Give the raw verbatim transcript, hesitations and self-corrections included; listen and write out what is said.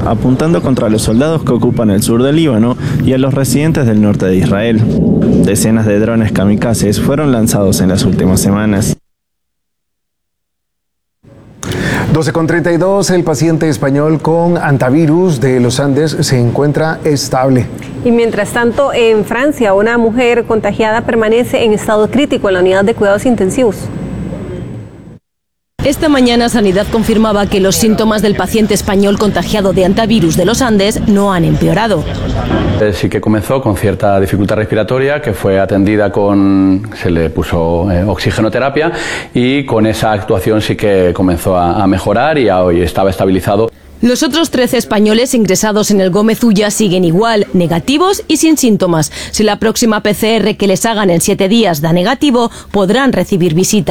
apuntando contra los soldados que ocupan el sur del Líbano y a los residentes del norte de Israel. Decenas de drones kamikazes fueron lanzados en las últimas semanas. doce con treinta y dos, el paciente español con antivirus de los Andes se encuentra estable. Y mientras tanto, en Francia, una mujer contagiada permanece en estado crítico en la unidad de cuidados intensivos. Esta mañana Sanidad confirmaba que los síntomas del paciente español contagiado de antivirus de los Andes no han empeorado. Sí que comenzó con cierta dificultad respiratoria, que fue atendida con, se le puso eh, oxigenoterapia y con esa actuación sí que comenzó a, a mejorar y a hoy estaba estabilizado. Los otros trece españoles ingresados en el Gómez Ulla siguen igual, negativos y sin síntomas. Si la próxima P C R que les hagan en siete días da negativo, podrán recibir visita.